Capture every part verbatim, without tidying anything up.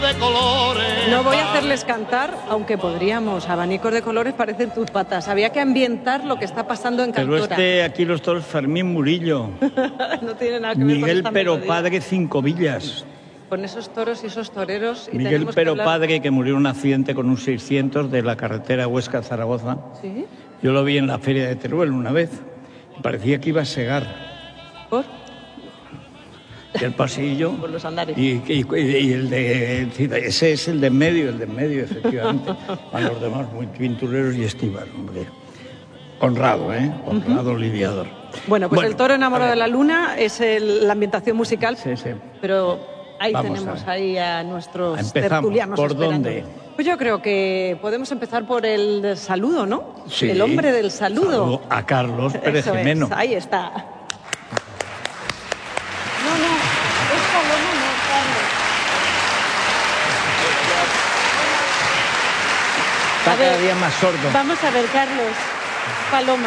de colores. No voy a hacerles cantar, aunque podríamos. Abanicos de colores parecen tus patas. Había que ambientar lo que está pasando en Cantora. Pero este, aquí los toros, Fermín Murillo. No tiene nada que ver con Miguel esta Pero melodía. Padre Cinco Villas. Con esos toros y esos toreros. Y Miguel tenemos que Pero hablar- Padre, que murió en un accidente con un seiscientos de la carretera Huesca-Zaragoza. ¿Sí? Yo lo vi en la feria de Teruel una vez. Parecía que iba a segar. ¿Por? Y el pasillo. Por los andares. Y, y- y el de. Ese es el de en medio, el de en medio, efectivamente. A los demás, muy pintureros y estival, hombre. Honrado, ¿eh? Honrado lidiador. Bueno, pues Bueno, el toro a enamorado ver. de la luna es el- la ambientación musical. Sí, sí. Pero ahí Vamos tenemos a ver. ahí a nuestros Empezamos. tertulianos ¿Por esperando. dónde? Pues yo creo que podemos empezar por el saludo, ¿no? Sí. El hombre del saludo. Saludo a Carlos Pérez Eso es, Jimeno. ahí está. No, no, es Paloma, no, Carlos. Está A ver, cada día más sordo. Vamos a ver, Carlos. Paloma.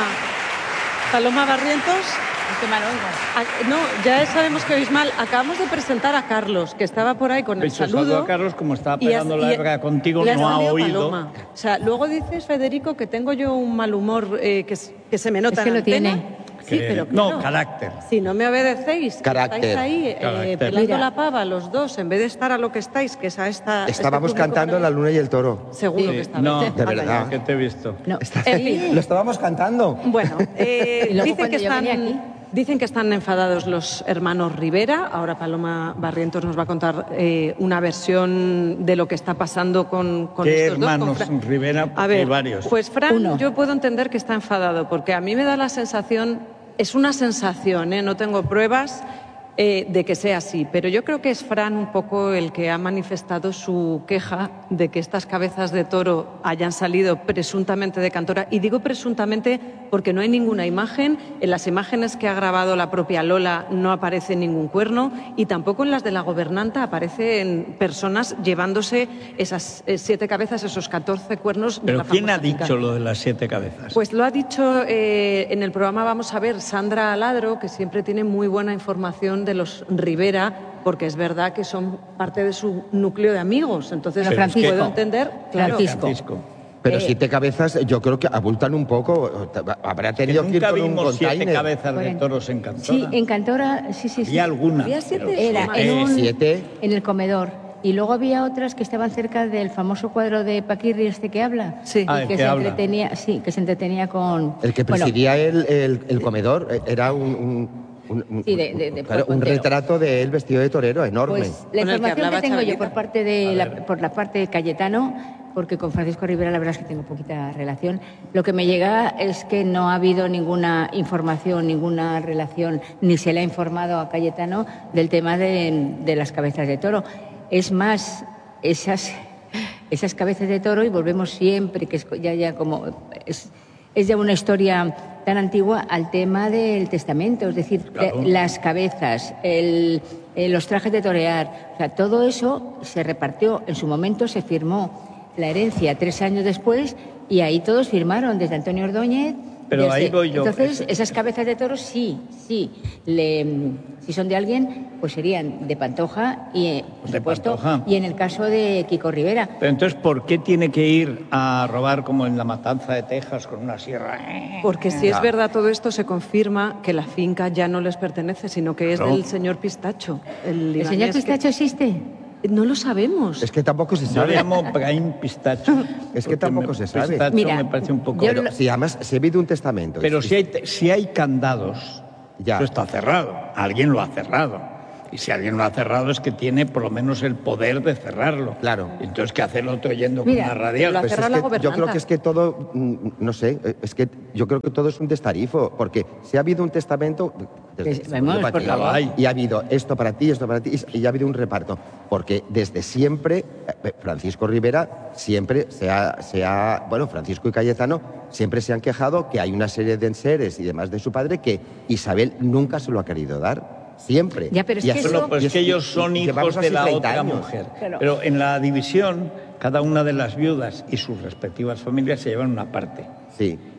Paloma Barrientos. Qué mal oigo. Ah, no, ya sabemos que oís mal. Acabamos de presentar a Carlos, que estaba por ahí con el Hecho, saludo. saludo a Carlos, como estaba y has- pegando la y- verga contigo, le has no ha salido oído. Paloma. O sea, luego dices, Federico, que tengo yo un mal humor eh, que, s- que se me nota Es que en la lo tiene. antena. Sí, Que- pero no, claro, carácter. Si no me obedecéis, que Carácter. estáis ahí eh, Carácter. pelando Mira. la pava los dos, en vez de estar a lo que estáis, que es a esta... Estábamos este público cantando La maravilloso. Luna y el Toro. Seguro Sí, que está. no, De verdad. que te he visto. No. En fin. Lo estábamos cantando. Bueno, eh, Y luego dicen, cuando que yo venía están, aquí. dicen que están enfadados los hermanos Rivera. Ahora Paloma Barrientos nos va a contar eh, una versión de lo que está pasando con, con ¿Qué estos dos. con hermanos Fran. Rivera? A Porque ver, hay varios. pues Fran, Uno. yo puedo entender que está enfadado, porque a mí me da la sensación, es una sensación, ¿eh? No tengo pruebas eh, de que sea así, pero yo creo que es Fran un poco el que ha manifestado su queja de que estas cabezas de toro hayan salido presuntamente de Cantora, y digo presuntamente porque no hay ninguna imagen, en las imágenes que ha grabado la propia Lola no aparece ningún cuerno, y tampoco en las de la gobernanta aparecen personas llevándose esas eh, siete cabezas, esos catorce cuernos. de ¿Pero la quién ha famosa finca. dicho lo de las siete cabezas? Pues lo ha dicho eh, en el programa, vamos a ver, Sandra Aladro, que siempre tiene muy buena información de los Rivera, porque es verdad que son parte de su núcleo de amigos. Entonces, Pero Francisco. puedo entender, claro. Francisco. Francisco. Pero Eh, siete cabezas yo creo que abultan un poco. Habrá Que tenido que ir nunca con un vimos siete container. cabezas de Bueno, toros en Cantora. Sí, en Cantora, sí, sí, sí. ¿Y alguna? Había siete. Pero- Era Eh, en, un- siete. en el comedor. Y luego había otras que estaban cerca del famoso cuadro de Paquirri, este que habla. Sí. Ah, Y el que que se habla. entretenía, sí, que se entretenía con. El que bueno, presidía el, el- el comedor eh, era un, un- un- un- Sí, de- de- de claro, un Pontero. retrato de él vestido de torero enorme. Pues la Con el que información que, hablaba tengo yo Chabelita. por parte de la, por la parte de Cayetano, porque con Francisco Rivera la verdad es que tengo poquita relación, lo que me llega es que no ha habido ninguna información, ninguna relación, ni se le ha informado a Cayetano del tema de, de las cabezas de toro. Es más, esas, esas cabezas de toro, y volvemos siempre, que es ya, ya como... Es, es ya una historia tan antigua al tema del testamento, es decir, Claro. de- las cabezas, el, eh, los trajes de torear, o sea, todo eso se repartió, en su momento se firmó la herencia tres años después y ahí todos firmaron, desde Antonio Ordóñez. Pero desde- ahí voy yo. Entonces, Ese- esas cabezas de toros sí, sí, le, si son de alguien, pues serían de Pantoja y, eh, por De supuesto, Pantoja. y en el caso de Kiko Rivera. Pero entonces, ¿por qué tiene que ir a robar como en la matanza de Texas con una sierra? Porque si es verdad todo esto, se confirma que la finca ya no les pertenece, sino que es Claro. del señor Pistacho. El, ¿El señor libanés que- Pistacho existe? No lo sabemos. Es que tampoco se Yo le sabe. llamo Brahim Pistacho. Es que porque tampoco me- se sabe. Pistacho Mira, me parece un poco... yo Pero lo- si además si ha habido un testamento. Pero y- si hay, si hay candados, Ya. eso está cerrado. Alguien lo ha cerrado. Y si alguien lo ha cerrado es que tiene por lo menos el poder de cerrarlo. Claro. Entonces, ¿qué hace el otro yendo Mira, con una radial? lo ha Pues es cerrado la que yo gobernanta. creo que es que todo, mm, no sé, eh, es que yo creo que todo es un destarifo, porque si ha habido un testamento desde Es- el vamos, segundo porque partido, lo hay. y ha habido esto para ti, esto para ti, y y ha habido un reparto, porque desde siempre eh, Francisco Rivera siempre se ha, se ha, bueno, Francisco y Cayetano siempre se han quejado que hay una serie de enseres y demás de su padre que Isabel nunca se lo ha querido dar. Siempre. Ya, pero es Y que así- eso- Bueno, pues y es que así- ellos son y hijos llevamos de así la treinta otra años. mujer. Claro. Pero en la división, cada una de las viudas y sus respectivas familias se llevan una parte. Sí.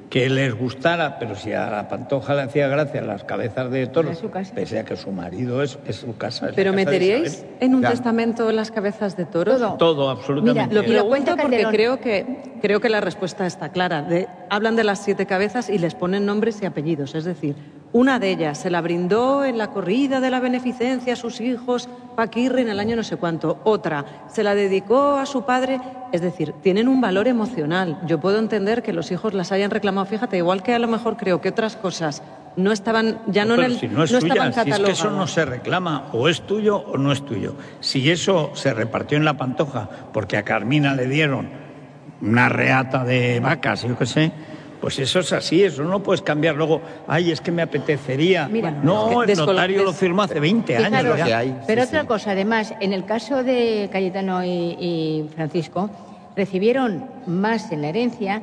que les gustara, pero si a la Pantoja le hacía gracia las cabezas de toros, Era su casa. pese a que su marido es, es su casa. Es ¿Pero la casa de meteríais Isabel. en un Ya. testamento las cabezas de toros? Todo. Todo, absolutamente. Lo Mira, lo pregunto cuenta porque Calderón. creo que, creo que la respuesta está clara. De- hablan de las siete cabezas y les ponen nombres y apellidos. Es decir, una de ellas se la brindó en la corrida de la beneficencia a sus hijos Paquirri en el año no sé cuánto. Otra se la dedicó a su padre. Es decir, tienen un valor emocional. Yo puedo entender que los hijos las hayan reclamado. Fíjate, igual que a lo mejor creo que otras cosas no estaban, ya no, Pero en el, si no es no suya, estaban si es que catalogadas. eso no se reclama, o es tuyo o no es tuyo. Si eso se repartió en la Pantoja porque a Carmina le dieron una reata de vacas, yo qué sé, pues eso es así, eso no puedes cambiar luego. Ay, es que me apetecería. Mira, no, es que el notario descolo- lo firmó hace veinte años. Fijaros, ya. que hay, pero sí, otra sí. cosa, además, en el caso de Cayetano y, y Francisco, recibieron más en la herencia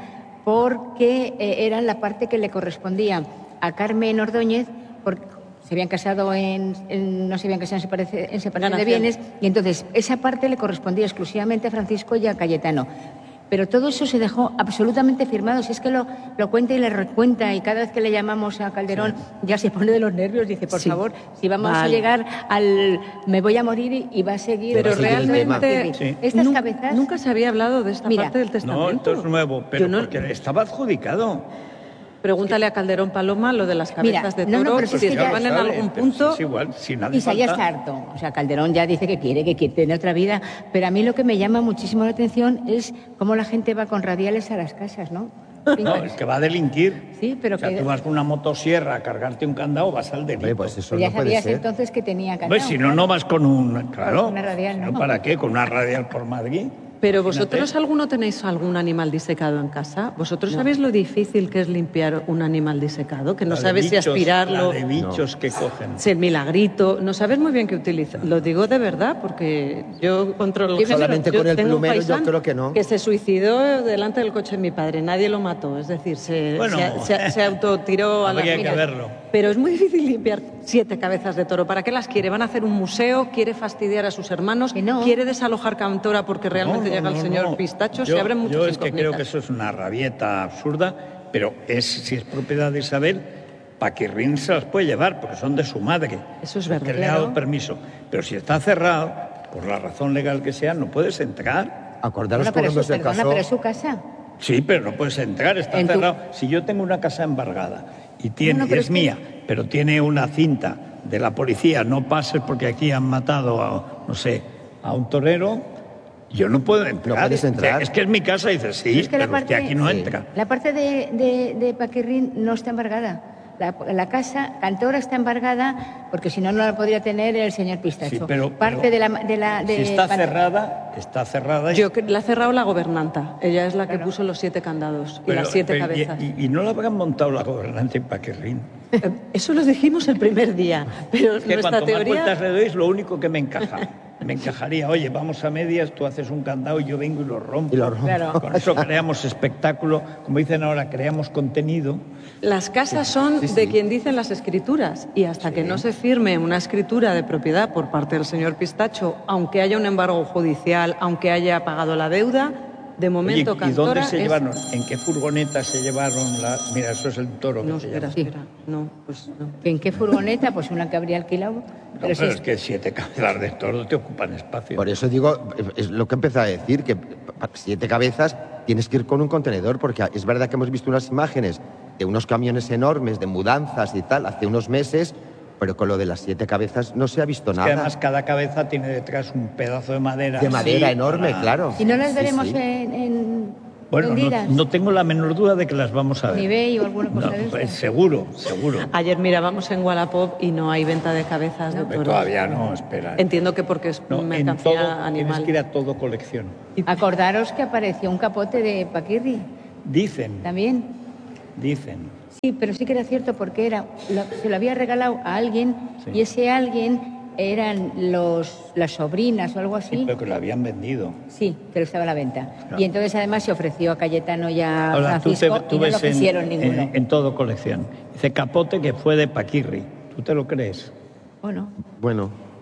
porque eh, eran la parte que le correspondía a Carmen Ordóñez, porque se habían casado en, en- no se habían casado en separación, en separación de Ganación. bienes, y entonces esa parte le correspondía exclusivamente a Francisco y a Cayetano. Pero todo eso se dejó absolutamente firmado. Si es que lo, lo cuenta y le recuenta, y cada vez que le llamamos a Calderón ya se pone de los nervios, dice, por Sí. favor, si vamos a Vale. llegar al me voy a morir y, y va a seguir. Pero Va a seguir el tema. realmente Sí. Estas nu- cabezas... nunca se había hablado de esta Mira, parte del No, testamento. esto es nuevo, pero Yo no- porque estaba adjudicado. Pregúntale a Calderón Paloma lo de las Mira, cabezas de no, no, toro, pero si es si que ya- estaban en Sabe, algún pero punto. Es igual, si nadie Isa ya falta. está harto. O sea, Calderón ya dice que quiere, que quiere tener otra vida. Pero a mí lo que me llama muchísimo la atención es cómo la gente va con radiales a las casas, ¿no? No, es que va a delinquir. Sí, pero o sea, que- tú vas con una motosierra a cargarte un candado, vas al delito. Hombre, pues eso Pero ya no puede sabías ser. entonces que tenía candado. Pues si no, no vas con un... Claro, Con una radial, si ¿no? ¿Para qué? Con una radial por Madrid. Pero Imagínate. vosotros alguno tenéis algún animal disecado en casa. ¿Vosotros sabéis lo difícil que es limpiar un animal disecado? Que no La de sabes si bichos, aspirarlo, la de bichos que cogen. si el milagrito, no sabes muy bien qué utilizar. Lo digo de verdad porque yo controlo. Yo solamente yo con el tengo un plumero yo paisano creo que no. Que se suicidó delante del coche de mi padre, nadie lo mató, es decir, se, Bueno. se, se- se autotiró a la Habría que mina. verlo. Pero es muy difícil limpiar siete cabezas de toro. ¿Para qué las quiere? ¿Van a hacer un museo? ¿Quiere fastidiar a sus hermanos? Que no. ¿Quiere desalojar Cantora porque realmente No, no, llega el no, señor no. Pistacho? Yo, Se abren muchas yo es que creo incógnitas. que eso es una rabieta absurda, pero es, si es propiedad de Isabel, Paquirrín se las puede llevar porque son de su madre. Eso es porque verdad. le ha dado Claro. permiso. Pero si está cerrado, por la razón legal que sea, no puedes entrar. Acordaros Bueno, pero, cuando es su, se perdona, casó. pero es su casa. Sí, pero no puedes entrar, está En tu- cerrado. Si yo tengo una casa embargada y tiene, No, no, pero es es que- mía, pero tiene una cinta de la policía, no pases porque aquí han matado a, no sé, a un torero, yo no puedo entrar. No puedes entrar. O sea, es que es mi casa y dices, sí, Es que la pero usted parte- aquí no Sí. entra. La parte de, de, de Paquirrín no está embargada. La, la casa, Cantora está embargada porque si no, no la podría tener el señor Pistacho. Sí, pero- parte pero de la... De la de si está Pan- cerrada, está cerrada. y- Yo que- la ha cerrado la gobernanta. Ella es la que puso los siete candados y pero- las siete pero- y- cabezas. Y, y no la habrán montado la gobernante en Paquirrín. Eh, Eso lo dijimos el primer día, pero Es que nuestra cuanto más teoría... vueltas le doy, es lo único que me encaja. Me encajaría, oye, vamos a medias, tú haces un candado y yo vengo y lo rompo. Y lo rompo. Claro. Con eso creamos espectáculo, como dicen ahora, creamos contenido. Las casas son sí, sí. de quien dicen las escrituras y hasta que no se firme una escritura de propiedad por parte del señor Pistacho, aunque haya un embargo judicial, aunque haya pagado la deuda, de Oye, momento ¿y Cantora dónde se es- llevaron? ¿En qué furgoneta se llevaron la...? Mira, eso es el toro que No, se espera, llama. Sí. espera. No, pues no. ¿En qué furgoneta? Pues una que habría alquilado. No, Pero pero sí, es que siete cabezas de toro te ocupan espacio. Por eso digo, es lo que empecé a decir, que para siete cabezas tienes que ir con un contenedor, porque es verdad que hemos visto unas imágenes de unos camiones enormes, de mudanzas y tal, hace unos meses, pero con lo de las siete cabezas no se ha visto Es que nada. además cada cabeza tiene detrás un pedazo de madera. De así, madera enorme, para- claro. ¿Y no las Sí, veremos sí. en, en Bueno, no, vendidas? no tengo la menor duda de que las vamos a En ver. eBay o alguna cosa No, de pues estas. seguro, seguro. Ayer mirábamos en Wallapop y no hay venta de cabezas de Pero toros. todavía no, espera. Entiendo que porque es No, en mercancía todo, tienes animal. que ir a todo colección. Acordaros que apareció un capote de Paquirri Dicen, también. dicen. Sí, pero sí que era cierto porque era lo- se lo había regalado a alguien Sí. y ese alguien eran los las sobrinas o algo Sí, así. pero que lo habían vendido. Sí, pero estaba a la venta. Claro. Y entonces además se ofreció a Cayetano y a Ahora, tú, te, Francisco tú y no ves lo quisieron en, ninguno. en, en todo colección. Dice capote que fue de Paquirri. ¿Tú te lo crees? Bueno, Bueno,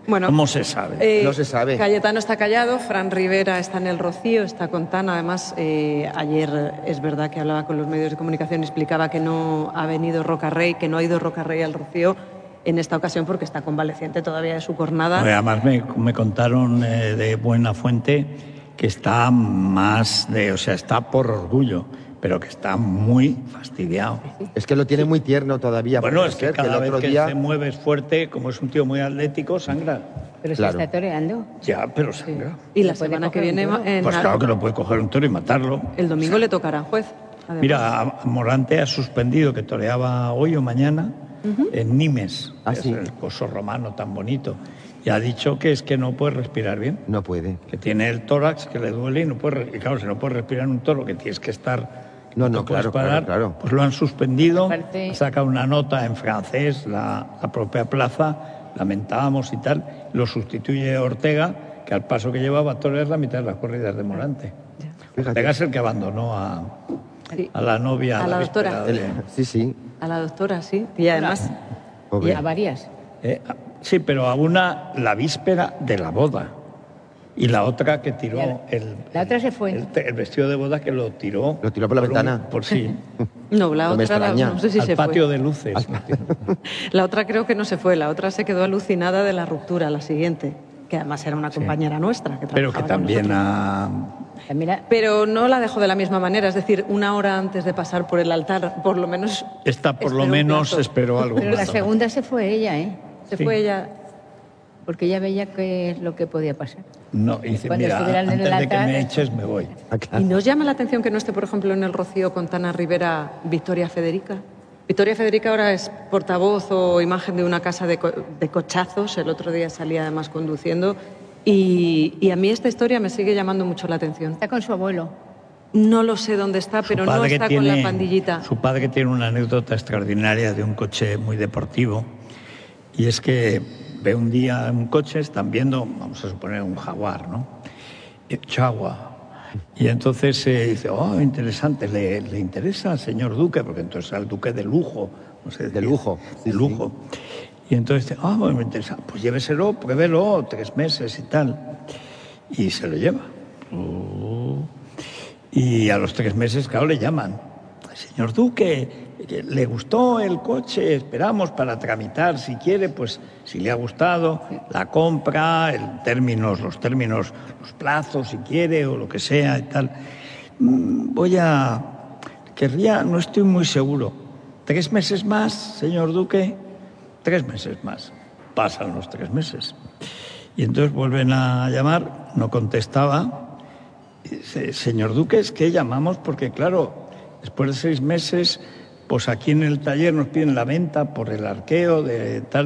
Bueno, ¿Cómo se sabe? Eh, No se sabe. Cayetano está callado, Fran Rivera está en el Rocío, está con Tana. Además, eh, ayer es verdad que hablaba con los medios de comunicación y explicaba que no ha venido Rocarrey, que no ha ido Rocarrey al Rocío en esta ocasión porque está convaleciente todavía de su jornada. Además, me, me contaron eh, de buena fuente que está más de, o sea, está por orgullo, pero que está muy fastidiado. Es que lo tiene muy tierno todavía. Bueno, puede es que ser, cada el vez otro que día... se mueve es fuerte, como es un tío muy atlético, sangra. Pero Claro. se está toreando. Ya, pero sangra. Y la ¿Se puede semana que coger un viene, toro? en Pues Ar- claro que lo puede coger un toro y matarlo. el domingo le tocará al juez. además. Mira, a- Morante ha suspendido, que toreaba hoy o mañana, en Nimes, Ah, que sí. es el coso romano tan bonito, y ha dicho que es que no puede respirar bien, No puede. que tiene el tórax, que le duele y no puede, re- y claro, si no puede respirar en un toro, que tienes que estar... No, no, te puedes claro, claro, parar, claro. Pues lo han suspendido, Aparte- saca una nota en francés, la, la propia plaza, lamentábamos y tal, lo sustituye Ortega, que al paso que llevaba a torear la mitad de las corridas de Morante. Fíjate. Ortega es el que abandonó a, Sí. a la novia. A la víspera doctora. de- El- Sí, sí. A la doctora, sí. Y además, Pobre. A varias. Eh, sí, pero a una la víspera de la boda. Y la otra que tiró Ya, el, la otra se fue. el, el vestido de boda que lo tiró. Lo tiró por la un- ventana. por sí. no, la No me otra, la- extraña. no sé si al se patio fue. de luces. La otra creo que no se fue, la otra se quedó alucinada de la ruptura, la siguiente, que además era una compañera nuestra. Que Pero que trabajaba con también nosotros. a... También la- Pero no la dejó de la misma manera, es decir, una hora antes de pasar por el altar, por lo menos... Esta por lo esperó un menos plazo. esperó algo. Pero la más. segunda se fue ella, ¿eh? Se Sí. fue ella... Porque ella veía qué es lo que podía pasar. No, y dice, Cuando mira, estuvieran en antes el de que altar- me eches me voy. Ah, ¿Y claro. nos llama la atención que no esté, por ejemplo, en el Rocío con Tana Rivera Victoria Federica? Victoria Federica ahora es portavoz o imagen de una casa de, co- de cochazos, el otro día salía además conduciendo, y, y a mí esta historia me sigue llamando mucho la atención. Está con su abuelo. No lo sé dónde está, Su pero no padre está tiene- con la pandillita. Su padre tiene una anécdota extraordinaria de un coche muy deportivo. Y es que ve un día un coche, están viendo, vamos a suponer, un Jaguar, ¿no? Eh, Chagua. Y entonces eh, dice, oh, interesante, ¿le, le interesa al señor Duque? Porque entonces era el Duque de lujo. No sé, De lujo, sí, De lujo. Y entonces dice, ah, bueno, me interesa. Pues lléveselo, pruébelo, tres meses y tal. Y se lo lleva. Oh. Y a los tres meses, claro, le llaman. Señor Duque, ¿le gustó el coche? Esperamos para tramitar, si quiere, pues si le ha gustado, la compra, el términos, los términos, los plazos, si quiere, o lo que sea y tal. Mm, Voy a... Querría, no estoy muy seguro. ¿Tres meses más, señor Duque? Tres meses más. Pasan los tres meses. Y entonces vuelven a llamar, no contestaba. Dice, señor Duque, es que llamamos porque, claro, después de seis meses, pues aquí en el taller nos piden la venta por el arqueo de tal.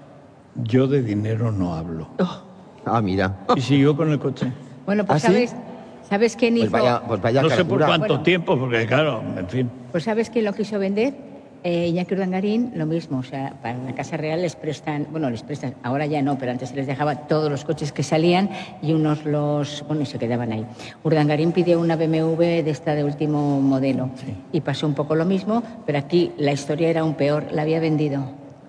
Yo de dinero no hablo. Ah, mira. Y siguió con el coche. Bueno, pues ¿Ah, sí? sabes, ¿sabes quién hizo? Pues vaya, pues vaya No sé por cargura. cuánto Bueno. tiempo, porque claro, en fin. Pues sabes quién lo quiso vender. Eh, Iñaki Urdangarín, lo mismo, o sea, para la Casa Real les prestan, bueno, les prestan, ahora ya no, pero antes se les dejaba todos los coches que salían y unos los, bueno, y se quedaban ahí. Urdangarín pidió una B M W de esta de último modelo y pasó un poco lo mismo, pero aquí la historia era aún peor, la había vendido.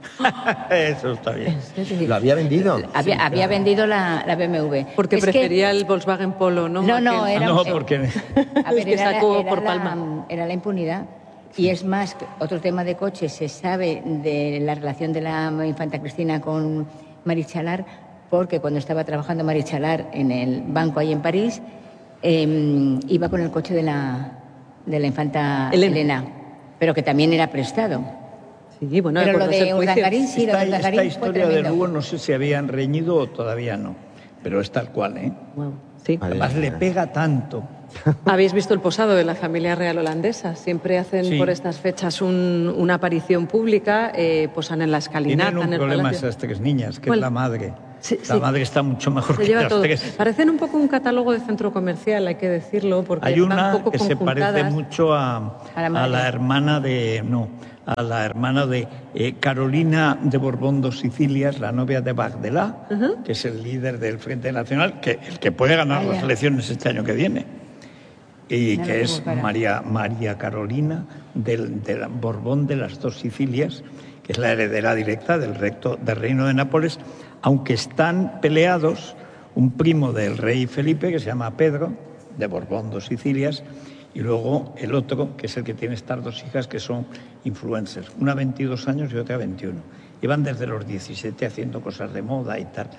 Eso está bien. ¿Lo había vendido? Había, había vendido la, la B M W. Porque Es que- prefería el Volkswagen Polo, ¿no? No, no, Aquel- era- No, eh, porque... A ver, El que era, la- sacó era por la, Palma. era la impunidad. Y es más, otro tema de coches, se sabe de la relación de la infanta Cristina con Marichalar, porque cuando estaba trabajando Marichalar en el banco ahí en París, eh, iba con el coche de la, de la infanta Elena. Elena. pero que también era prestado. Sí, bueno, Pero por lo no de ser juicios. Urdangarín sí, lo Esta, de Urdangarín esta fue historia de tremendo. Lugo no sé si habían reñido o todavía no, pero es tal cual, ¿eh? Wow, sí. Madre Además le mía. pega tanto. ¿Habéis visto el posado de la familia real holandesa? Siempre hacen Sí. por estas fechas un- una aparición pública, eh, posan en la escalinata, Tienen un en el problema palacio. esas tres niñas, que ¿Cuál? es la madre. Sí, la sí. madre está mucho mejor Se que lleva las todo. tres. Parecen un poco un catálogo de centro comercial, hay que decirlo, porque Hay están una un poco que se parece conjuntadas. mucho a, A la a madre. la hermana de... No, a la hermana de eh, Carolina de Borbón dos Sicilias, la novia de Bagdelá, que es el líder del Frente Nacional, que el que puede ganar Vaya. las elecciones este año que viene. Y No que lo es tengo cara. María, María Carolina del, de la Borbón de las dos Sicilias, que es la heredera directa del, recto, del reino de Nápoles, aunque están peleados, un primo del rey Felipe, que se llama Pedro, de Borbón, dos Sicilias, y luego el otro, que es el que tiene estas dos hijas, que son influencers, una veintidós años y otra veintiuno. Llevan desde los diecisiete haciendo cosas de moda y tal.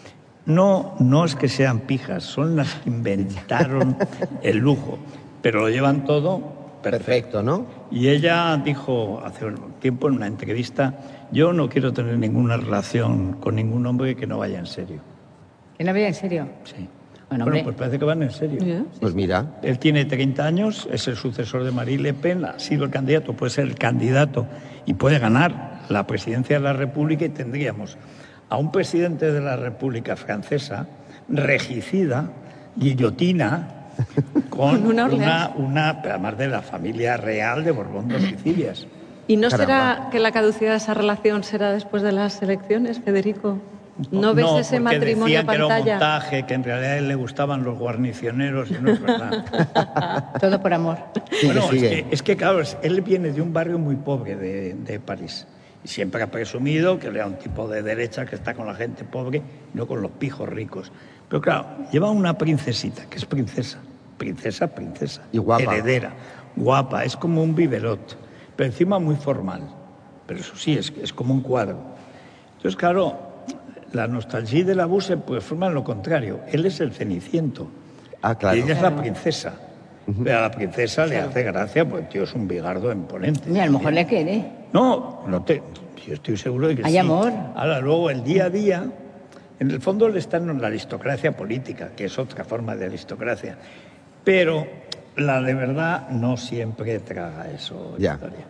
No, no es que sean pijas, son las que inventaron el lujo, pero lo llevan todo perfecto, perfecto, ¿no? Y ella dijo hace un tiempo en una entrevista, yo no quiero tener ninguna relación con ningún hombre que no vaya en serio. ¿Que no vaya en serio? Sí. Bueno, Bueno, hombre. pues parece que van en serio. Yeah. Pues mira, Él tiene treinta años, es el sucesor de Marine Le Pen, ha sido el candidato, puede ser el candidato y puede ganar la presidencia de la República y tendríamos a un presidente de la República Francesa, regicida, guillotina, con Una una, Orleans. una, además de la familia real de Borbón dos Sicilias. ¿Y no Caramba. será que la caducidad de esa relación será después de las elecciones, Federico? ¿No ves ese porque matrimonio decían que era un pantalla? montaje, que en realidad a él le gustaban los guarnicioneros y no es verdad. Todo por amor. sigue, Bueno, sigue. Es, que, es que, claro, es- él viene de un barrio muy pobre de, de París y siempre ha presumido que era un tipo de derecha que está con la gente pobre, no con los pijos ricos. Pero claro, lleva una princesita, que es princesa, princesa, princesa, Y guapa. heredera, guapa, es como un biberot, pero encima muy formal. Pero eso sí, es, es como un cuadro. Entonces, claro, la nostalgia de la Buse pues forma lo contrario. Él es el ceniciento. Ah, claro. Y ella es la princesa. Pero a la princesa le hace gracia, pues el tío es un bigardo imponente. Mira, a lo mejor le quiere. No, no te, yo estoy seguro de que Hay sí. amor. Ahora, luego, el día a día, en el fondo le están en la aristocracia política, que es otra forma de aristocracia. Pero la de verdad no siempre traga eso, Ya. Victoria.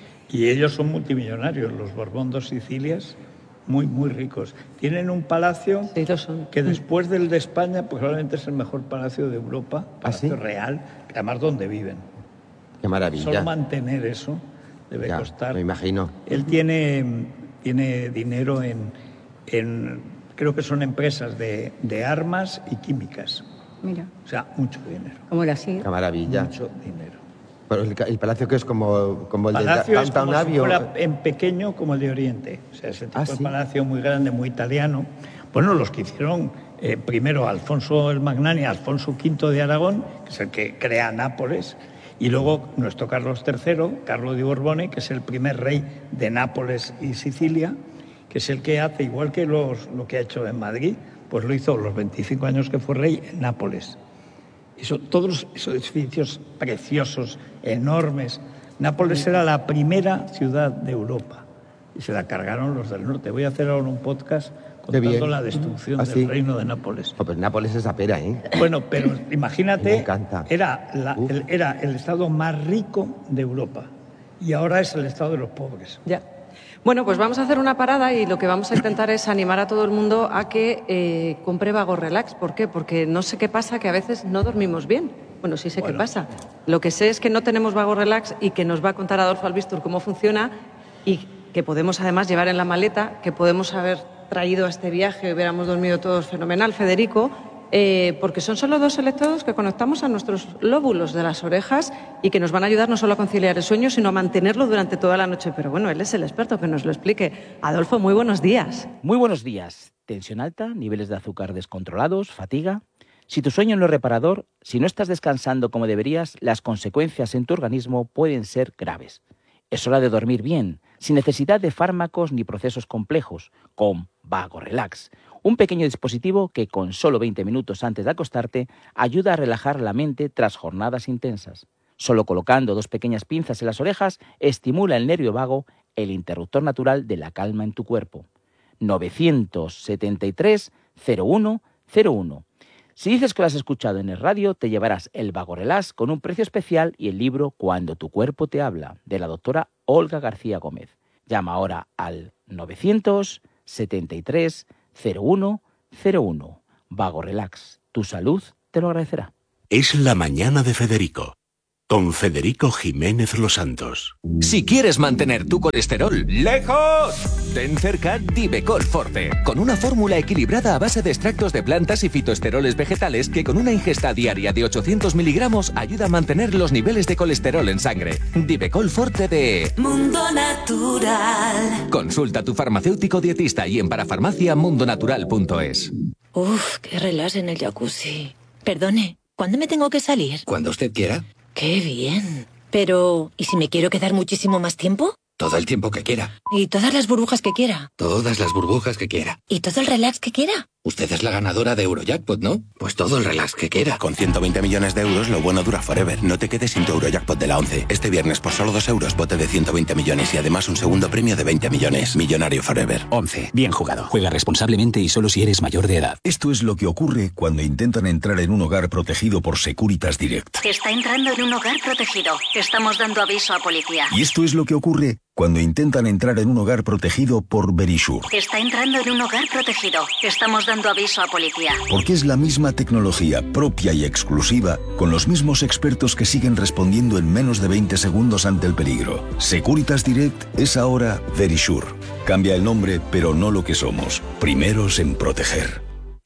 Y ellos son multimillonarios, los Borbón dos Sicilias, muy, muy ricos. Tienen un palacio Sí, lo son. que después del de España, pues probablemente es el mejor palacio de Europa, ¿Ah, palacio sí? real, además donde viven. Qué maravilla. Solo mantener eso debe Ya, costar. me imagino. Él tiene, tiene dinero en, en, creo que son empresas de, de armas y químicas. Mira, O sea, mucho dinero. como la sigue. Qué maravilla. Mucho dinero. Pero el, ca- el palacio que es como, como el Palacio de es Downtown como si Abbey, o- fuera en pequeño como el de Oriente. O sea, ese tipo Ah, de ¿sí? palacio muy grande, muy italiano. Bueno, los que hicieron eh, primero Alfonso el Magnánimo, Alfonso quinto de Aragón, que es el que crea Nápoles, y luego nuestro Carlos tercero, Carlo di Borbone, que es el primer rey de Nápoles y Sicilia, que es el que hace, igual que los, lo que ha hecho en Madrid, pues lo hizo los veinticinco años que fue rey en Nápoles. Eso, todos esos edificios preciosos, enormes. Nápoles era la primera ciudad de Europa y se la cargaron los del norte. Voy a hacer ahora un podcast Qué bien. contando la destrucción ¿Ah, del sí? reino de Nápoles. Oh, pues Nápoles es la pera, ¿eh? Bueno, pero Me imagínate, encanta. era, la- Uf. el, era el estado más rico de Europa y ahora es el estado de los pobres. Ya. Bueno, pues vamos a hacer una parada y lo que vamos a intentar es animar a todo el mundo a que eh, compre Vago Relax. ¿Por qué? Porque no sé qué pasa, que a veces no dormimos bien. Bueno, sí sé Bueno. qué pasa. Lo que sé es que no tenemos Vago Relax y que nos va a contar Adolfo Albistur cómo funciona y que podemos además llevar en la maleta, que podemos haber traído a este viaje y hubiéramos dormido todos fenomenal, Federico, eh, porque son solo dos electrodos que conectamos a nuestros lóbulos de las orejas y que nos van a ayudar no solo a conciliar el sueño, sino a mantenerlo durante toda la noche. Pero bueno, él es el experto, que nos lo explique. Adolfo, muy buenos días. Muy buenos días. Tensión alta, niveles de azúcar descontrolados, fatiga. Si tu sueño no es reparador, si no estás descansando como deberías, las consecuencias en tu organismo pueden ser graves. Es hora de dormir bien, sin necesidad de fármacos ni procesos complejos, con Vago Relax, un pequeño dispositivo que con solo veinte minutos antes de acostarte ayuda a relajar la mente tras jornadas intensas. Solo colocando dos pequeñas pinzas en las orejas estimula el nervio vago, el interruptor natural de la calma en tu cuerpo. novecientos setenta y tres cero uno cero uno. Si dices que lo has escuchado en el radio, te llevarás el Vago Relax con un precio especial y el libro Cuando tu cuerpo te habla, de la doctora Olga García Gómez. Llama ahora al novecientos setenta y tres cero uno cero uno. Vago Relax, tu salud te lo agradecerá. Es la mañana de Federico, con Federico Jiménez Los Santos. Si quieres mantener tu colesterol lejos, ten cerca Divecol Forte, con una fórmula equilibrada a base de extractos de plantas y fitoesteroles vegetales que con una ingesta diaria de ochocientos miligramos ayuda a mantener los niveles de colesterol en sangre. Divecol Forte de Mundo Natural. Consulta a tu farmacéutico dietista y en parafarmacia mundonatural punto es. Uf, qué relax en el jacuzzi. Perdone, ¿cuándo me tengo que salir? Cuando usted quiera. ¡Qué bien! Pero, ¿y si me quiero quedar muchísimo más tiempo? Todo el tiempo que quiera. ¿Y todas las burbujas que quiera? Todas las burbujas que quiera. ¿Y todo el relax que quiera? Usted es la ganadora de Eurojackpot, ¿no? Pues todo el relax que quiera. Con ciento veinte millones de euros, lo bueno dura forever. No te quedes sin tu Eurojackpot de la once. Este viernes, por solo dos euros, bote de ciento veinte millones y además un segundo premio de veinte millones. Millonario forever. once. Bien jugado. Juega responsablemente y solo si eres mayor de edad. Esto es lo que ocurre cuando intentan entrar en un hogar protegido por Securitas Direct. Está entrando en un hogar protegido. Estamos dando aviso a policía. Y esto es lo que ocurre cuando intentan entrar en un hogar protegido por Verisure. Está entrando en un hogar protegido. Estamos dando aviso a policía. Porque es la misma tecnología propia y exclusiva, con los mismos expertos que siguen respondiendo en menos de veinte segundos ante el peligro. Securitas Direct es ahora Verisure. Cambia el nombre, pero no lo que somos. Primeros en proteger.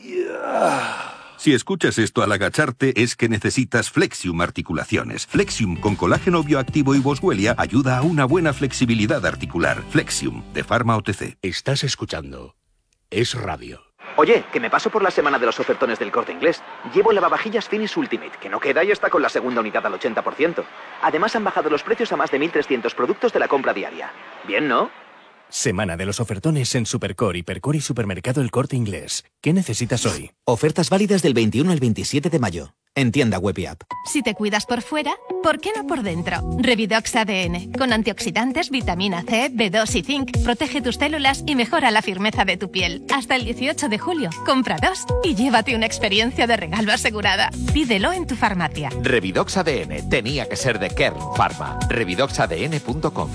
Si escuchas esto al agacharte, es que necesitas Flexium Articulaciones. Flexium con colágeno bioactivo y boswellia ayuda a una buena flexibilidad articular. Flexium, de Pharma O T C. Estás escuchando Es Radio. Oye, que me paso por la semana de los ofertones del Corte Inglés. Llevo lavavajillas Finish Ultimate, que no queda y está con la segunda unidad al ochenta por ciento. Además han bajado los precios a más de mil trescientos productos de la compra diaria. Bien, ¿no? Semana de los ofertones en Supercore, Hipercore y Supermercado El Corte Inglés. ¿Qué necesitas hoy? Ofertas válidas del veintiuno al veintisiete de mayo. En tienda web y app. Si te cuidas por fuera, ¿por qué no por dentro? Revidox A D N. Con antioxidantes, vitamina C, B dos y zinc. Protege tus células y mejora la firmeza de tu piel. Hasta el dieciocho de julio. Compra dos y llévate una experiencia de regalo asegurada. Pídelo en tu farmacia. Revidox A D N. Tenía que ser de Kern Pharma. revidox a d n punto com.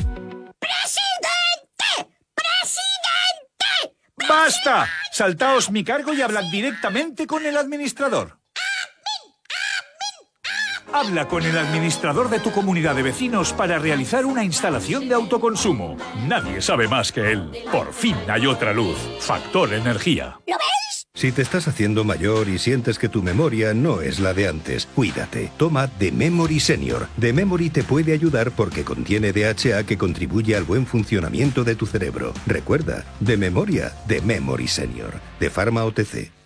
¡Basta! Saltaos mi cargo y hablad directamente con el administrador. Habla con el administrador de tu comunidad de vecinos para realizar una instalación de autoconsumo. Nadie sabe más que él. Por fin hay otra luz. Factor Energía. ¿Lo veis? Si te estás haciendo mayor y sientes que tu memoria no es la de antes, cuídate. Toma The Memory Senior. The Memory te puede ayudar porque contiene D H A que contribuye al buen funcionamiento de tu cerebro. Recuerda, de memoria, The Memory Senior. De Pharma O T C.